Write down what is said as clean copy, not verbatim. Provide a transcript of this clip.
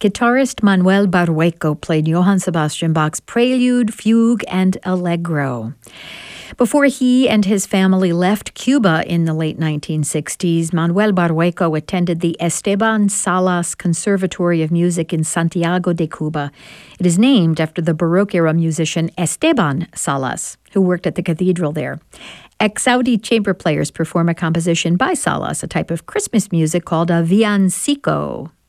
Guitarist Manuel Barrueco played Johann Sebastian Bach's Prelude, Fugue, and Allegro. Before he and his family left Cuba in the late 1960s, Manuel Barrueco attended the Esteban Salas Conservatory of Music in Santiago de Cuba. It is named after the Baroque-era musician Esteban Salas, who worked at the cathedral there. Ex-Saudi chamber players perform a composition by Salas, a type of Christmas music called a villancico.